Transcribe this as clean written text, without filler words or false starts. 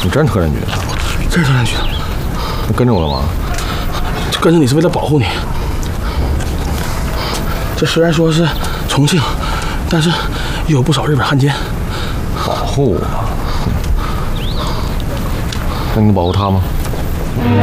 你真是特战局的？ 这是特战局的。 你跟着我干嘛？ 跟着你是为了保护你。这虽然说是重庆，但是也有不少日本汉奸。 保护我？那你能保护他吗？